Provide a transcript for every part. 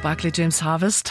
Barclay James Harvest.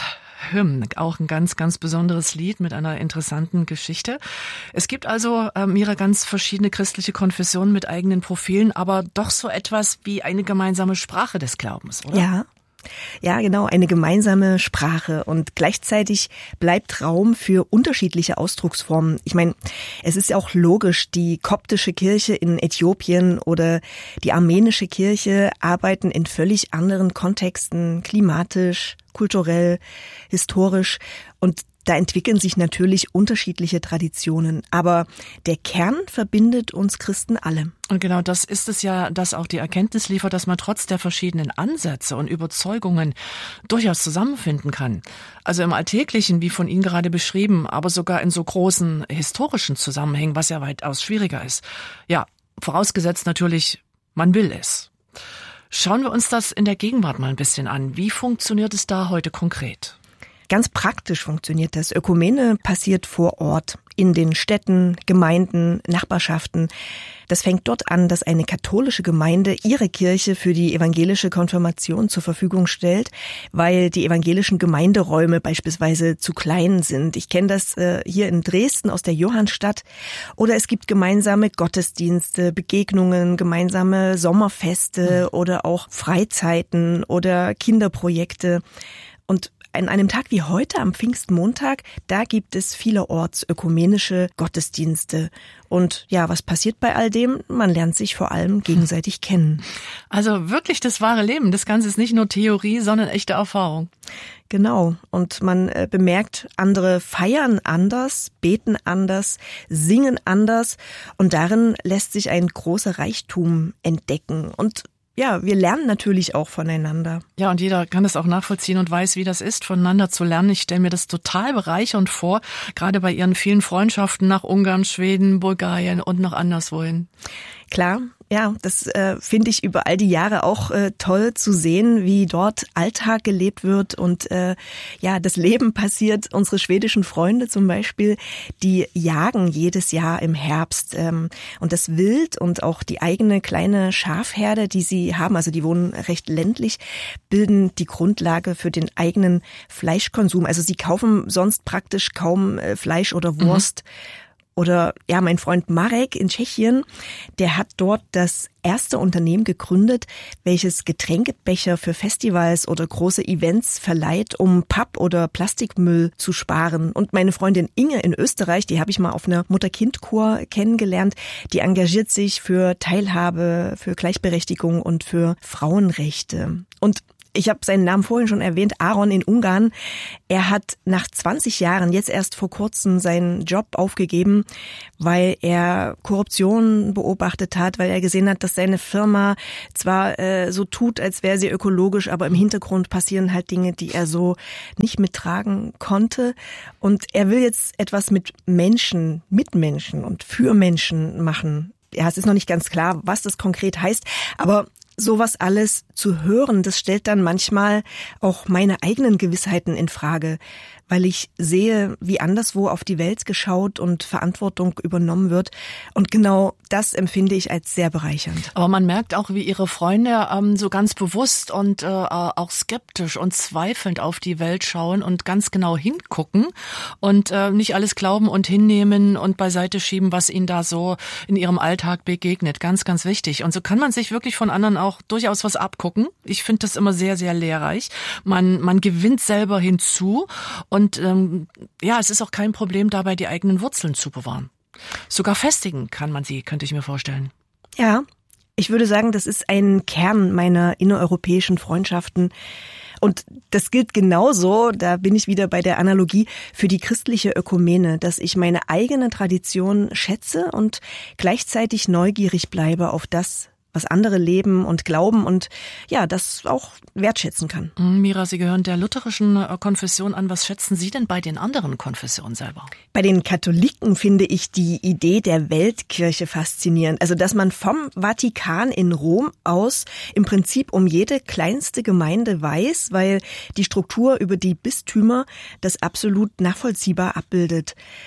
Auch ein ganz, ganz besonderes Lied mit einer interessanten Geschichte. Es gibt also, Mira, ganz verschiedene christliche Konfessionen mit eigenen Profilen, aber doch so etwas wie eine gemeinsame Sprache des Glaubens, oder? Ja, genau, eine gemeinsame Sprache und gleichzeitig bleibt Raum für unterschiedliche Ausdrucksformen. Ich meine, es ist ja auch logisch, die koptische Kirche in Äthiopien oder die armenische Kirche arbeiten in völlig anderen Kontexten, klimatisch, kulturell, historisch, und da entwickeln sich natürlich unterschiedliche Traditionen, aber der Kern verbindet uns Christen alle. Und genau das ist es ja, dass auch die Erkenntnis liefert, dass man trotz der verschiedenen Ansätze und Überzeugungen durchaus zusammenfinden kann. Also im Alltäglichen, wie von Ihnen gerade beschrieben, aber sogar in so großen historischen Zusammenhängen, was ja weitaus schwieriger ist. Ja, vorausgesetzt natürlich, man will es. Schauen wir uns das in der Gegenwart mal ein bisschen an. Wie funktioniert es da heute konkret? Ganz praktisch funktioniert das. Ökumene passiert vor Ort, in den Städten, Gemeinden, Nachbarschaften. Das fängt dort an, dass eine katholische Gemeinde ihre Kirche für die evangelische Konfirmation zur Verfügung stellt, weil die evangelischen Gemeinderäume beispielsweise zu klein sind. Ich kenne das hier in Dresden aus der Johannstadt. Oder es gibt gemeinsame Gottesdienste, Begegnungen, gemeinsame Sommerfeste oder auch Freizeiten oder Kinderprojekte. Und an einem Tag wie heute, am Pfingstmontag, da gibt es vielerorts ökumenische Gottesdienste. Und ja, was passiert bei all dem? Man lernt sich vor allem gegenseitig kennen. Also wirklich das wahre Leben. Das Ganze ist nicht nur Theorie, sondern echte Erfahrung. Genau. Und man bemerkt, andere feiern anders, beten anders, singen anders. Und darin lässt sich ein großer Reichtum entdecken. Und ja, wir lernen natürlich auch voneinander. Ja, und jeder kann das auch nachvollziehen und weiß, wie das ist, voneinander zu lernen. Ich stelle mir das total bereichernd vor, gerade bei Ihren vielen Freundschaften nach Ungarn, Schweden, Bulgarien und noch anderswohin. Klar, ja, das finde ich über all die Jahre auch toll zu sehen, wie dort Alltag gelebt wird und ja, das Leben passiert. Unsere schwedischen Freunde zum Beispiel, die jagen jedes Jahr im Herbst und das Wild und auch die eigene kleine Schafherde, die sie haben, also die wohnen recht ländlich, bilden die Grundlage für den eigenen Fleischkonsum. Also sie kaufen sonst praktisch kaum Fleisch oder Wurst. Oder ja, mein Freund Marek in Tschechien, der hat dort das erste Unternehmen gegründet, welches Getränkebecher für Festivals oder große Events verleiht, um Papp- oder Plastikmüll zu sparen. Und meine Freundin Inge in Österreich, die habe ich mal auf einer Mutter-Kind-Kur kennengelernt, die engagiert sich für Teilhabe, für Gleichberechtigung und für Frauenrechte. Und ich habe seinen Namen vorhin schon erwähnt, Aaron in Ungarn. Er hat nach 20 Jahren jetzt erst vor kurzem seinen Job aufgegeben, weil er Korruption beobachtet hat, weil er gesehen hat, dass seine Firma zwar so tut, als wäre sie ökologisch, aber im Hintergrund passieren halt Dinge, die er so nicht mittragen konnte. Und er will jetzt etwas mit Menschen, Mitmenschen und für Menschen machen. Ja, es ist noch nicht ganz klar, was das konkret heißt, aber sowas alles zu hören, das stellt dann manchmal auch meine eigenen Gewissheiten in Frage, weil ich sehe, wie anderswo auf die Welt geschaut und Verantwortung übernommen wird. Und genau das empfinde ich als sehr bereichernd. Aber man merkt auch, wie Ihre Freunde so ganz bewusst und auch skeptisch und zweifelnd auf die Welt schauen und ganz genau hingucken und nicht alles glauben und hinnehmen und beiseite schieben, was ihnen da so in ihrem Alltag begegnet. Ganz, ganz wichtig. Und so kann man sich wirklich von anderen auch durchaus was abgucken. Ich finde das immer sehr, sehr lehrreich. Man gewinnt selber hinzu. Und ja, es ist auch kein Problem, dabei die eigenen Wurzeln zu bewahren. Sogar festigen kann man sie, könnte ich mir vorstellen. Ja, ich würde sagen, das ist ein Kern meiner innereuropäischen Freundschaften. Und das gilt genauso, da bin ich wieder bei der Analogie, für die christliche Ökumene, dass ich meine eigene Tradition schätze und gleichzeitig neugierig bleibe auf das, was andere leben und glauben und ja, das auch wertschätzen kann. Mira, Sie gehören der lutherischen Konfession an. Was schätzen Sie denn bei den anderen Konfessionen selber? Bei den Katholiken finde ich die Idee der Weltkirche faszinierend. Also, dass man vom Vatikan in Rom aus im Prinzip um jede kleinste Gemeinde weiß, weil die Struktur über die Bistümer das absolut nachvollziehbar abbildet.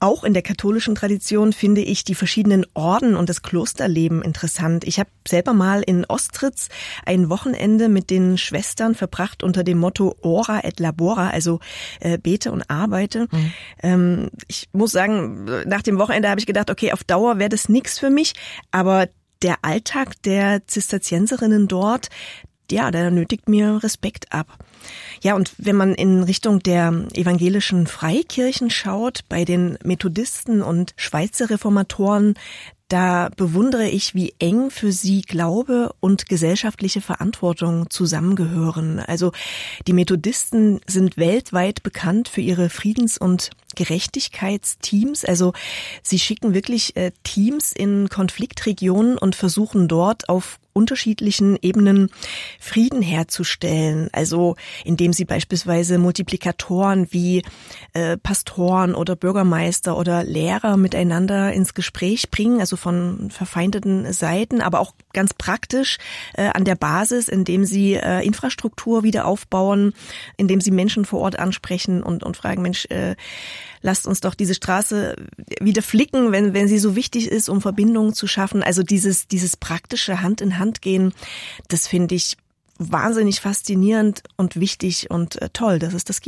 Auch in der katholischen Tradition finde ich die verschiedenen Orden und das Klosterleben interessant. Ich habe selber mal in Ostritz ein Wochenende mit den Schwestern verbracht unter dem Motto Ora et Labora, also bete und arbeite. Ich muss sagen, nach dem Wochenende habe ich gedacht, okay, auf Dauer wäre das nichts für mich, aber der Alltag der Zisterzienserinnen dort, ja, der nötigt mir Respekt ab. Ja, und wenn man in Richtung der evangelischen Freikirchen schaut, bei den Methodisten und Schweizer Reformatoren, da bewundere ich, wie eng für sie Glaube und gesellschaftliche Verantwortung zusammengehören. Also die Methodisten sind weltweit bekannt für ihre Friedens- und Gerechtigkeitsteams. Also sie schicken wirklich Teams in Konfliktregionen und versuchen dort auf unterschiedlichen Ebenen Frieden herzustellen. Also indem sie beispielsweise Multiplikatoren wie Pastoren oder Bürgermeister oder Lehrer miteinander ins Gespräch bringen, also von verfeindeten Seiten, aber auch ganz praktisch an der Basis, indem sie Infrastruktur wieder aufbauen, indem sie Menschen vor Ort ansprechen und fragen, Mensch, lasst uns doch diese Straße wieder flicken, wenn sie so wichtig ist, um Verbindungen zu schaffen. Also dieses praktische Hand in Hand gehen, das finde ich wahnsinnig faszinierend und wichtig und toll, dass es das gibt.